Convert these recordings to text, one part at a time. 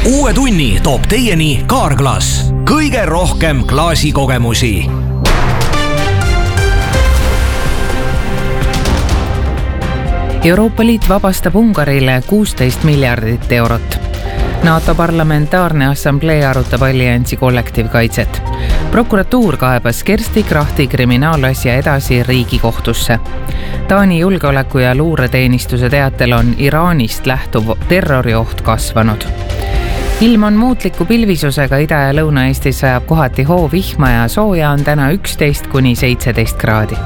Uue tunni toob teieni Carglass. Kõige rohkem klaasikogemusi. Euroopa Liit vabastab Ungarile 16 miljardit eurot. NATO Parlamentaarne Assamblee arutab alliansi kollektiivkaitset. Prokuratuur kaebas Kersti Krachti kriminaalasja edasi Riigikohtusse. Taani julgeoleku- ja luureteenistuse teatel on Iraanist lähtuv terrorioht kasvanud. Ilm on muutliku pilvisusega, Ida- ja Lõuna-Eestis sajab kohati hoovihma ja sooja on täna 11–17 kraadi.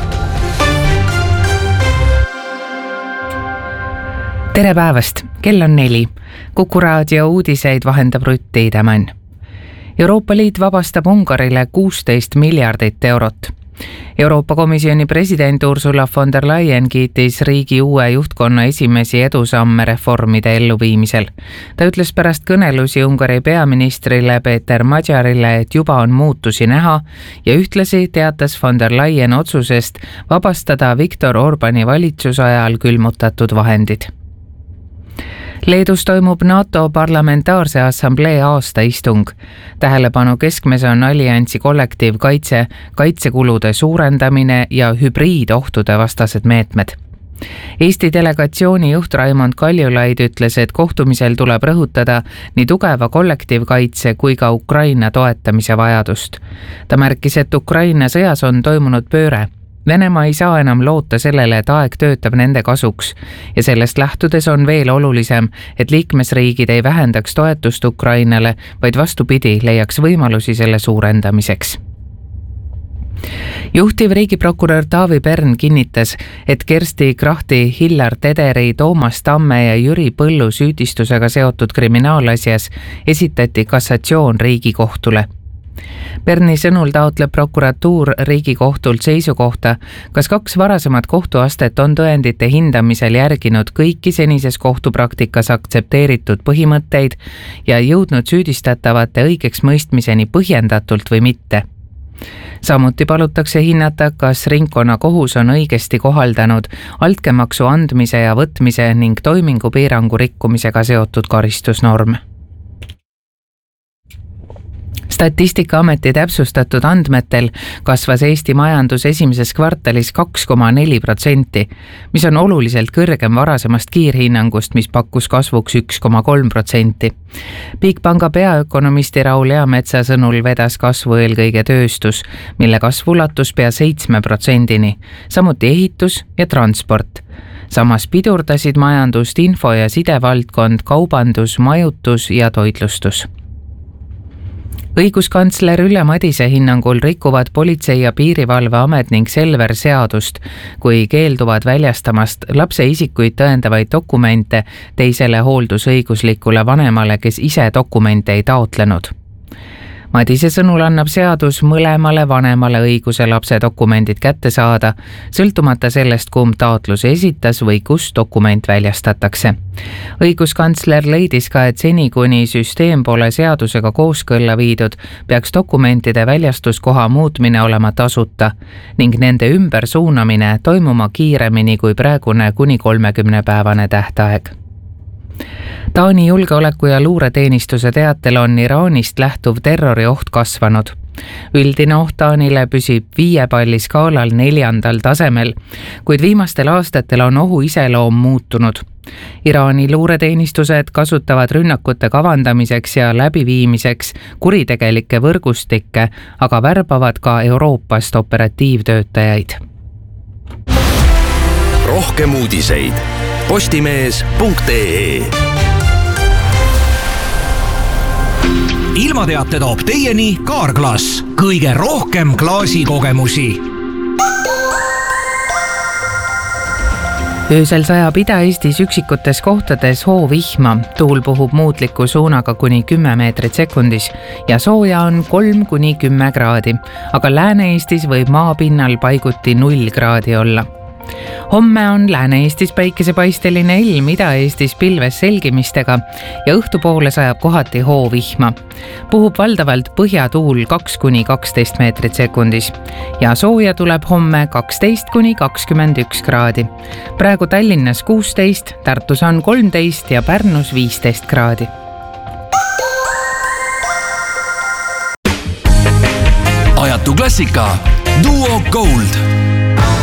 Tere päevast, kell on 4. Kuku raadio uudiseid vahendab Rutt Tiidemann. Euroopa Liit vabastab Ungarile 16 miljardit eurot. Euroopa Komisjoni president Ursula von der Leyen kiitis riigi uue juhtkonna esimesi edusamme reformide elluviimisel. Ta ütles pärast kõnelusi Ungari peaministrile Peter Magyarile, et juba on muutusi näha ja ühtlasi teatas von der Leyen otsusest vabastada Viktor Orbani valitsuse ajal külmutatud vahendid. Leedus toimub NATO Parlamentaarse Assamblee aastaistung. Tähelepanu keskmes on alliansi kollektiivkaitse, kaitsekulude suurendamine ja hübriidohtude vastased meetmed. Eesti delegatsiooni juht Raimond Kaljulaid ütles, et kohtumisel tuleb rõhutada nii tugeva kollektiivkaitse kui ka Ukraina toetamise vajadust. Ta märkis, et Ukraina sõjas on toimunud pööre. Venemaa ei saa enam loota sellele, et aeg töötab nende kasuks ja sellest lähtudes on veel olulisem, et liikmesriigid ei vähendaks toetust Ukrainale, vaid vastupidi, leiaks võimalusi selle suurendamiseks. Juhtiv riigiprokurör Taavi Pern kinnitas, et Kersti Krachti, Hillar Tederi, Toomas Tamme ja Jüri Põllu süüdistusega seotud kriminaalasjas esitati kassatsioon Riigikohtule. Perni sõnul taotleb prokuratuur Riigikohtult seisukohta, kas 2 varasemat kohtuastet on tõendite hindamisel järginud kõiki senises kohtupraktikas aktsepteeritud põhimõtteid ja jõudnud süüdistatavate õigeks mõistmiseni põhjendatult või mitte. Samuti palutakse hinnata, kas ringkonnakohus on õigesti kohaldanud altkäemaksu andmise ja võtmise ning toimingupiirangu rikkumisega seotud karistusnorm. Statistikaameti täpsustatud andmetel kasvas Eesti majandus esimeses kvartalis 2,4%, mis on oluliselt kõrgem varasemast kiirhinnangust, mis pakkus kasvuks 1,3%. Bigbanka peaökonomisti Raul Eametsa sõnul vedas kasvu eelkõige tööstus, mille kasv ulatus pea 7%-ni, samuti ehitus ja transport. Samas pidurdasid majandust info- ja sidevaldkond, kaubandus, majutus ja toitlustus. Õiguskantsler Ülle Madise hinnangul rikuvad Politsei- ja Piirivalveamet ning Selver seadust, kui keelduvad väljastamast lapse isikuid tõendavaid dokumente teisele hooldusõiguslikule vanemale, kes ise dokumente ei taotlenud. Madise sõnul annab seadus mõlemale vanemale õiguse lapse dokumendid kätte saada, sõltumata sellest, kumb taotluse esitas või kus dokument väljastatakse. Õiguskantsler leidis ka, et seni kuni süsteem pole seadusega kooskõlla viidud, peaks dokumentide väljastuskoha muutmine olema tasuta ning nende ümbersuunamine toimuma kiiremini kui praegune kuni 30-päevane tähtaeg. Taani julgeoleku- ja luureteenistuse teatel on Iraanist lähtuv terrorioht kasvanud. Üldine oht Taanile püsib 5 palli skaalal 4. tasemel, kuid viimastel aastatel on ohu iseloom muutunud. Iraani luureteenistused kasutavad rünnakute kavandamiseks ja läbiviimiseks kuritegelikke võrgustikke, aga värbavad ka Euroopast operatiivtöötajaid. Rohkem uudiseid postimees.ee. Ilmateate toob teieni Carglass. Kõige rohkem klaasikogemusi. Öösel sajab Ida-Eestis üksikutes kohtades hoovihma, tuul puhub muutliku suunaga kuni 10 meetrit sekundis ja sooja on 3–10 kraadi, aga Lääne-Eestis võib maapinnal paiguti 0 kraadi olla. Homme on Lääne-Eestis päikesepaisteline ilm, Ida-Eestis pilves selgimistega ja õhtupoole sajab kohati hoovihma. Puhub valdavalt põhjatuul 2–12 meetrit sekundis ja sooja tuleb homme 12–21 kraadi. Praegu Tallinnas 16, Tartus on 13 ja Pärnus 15 kraadi. Tartu Klassika Duo Gold.